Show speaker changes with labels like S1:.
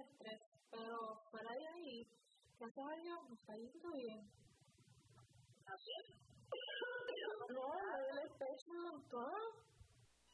S1: estrés, pero fuera de ahí, gracias a Dios, me está yendo bien.
S2: ¿Así?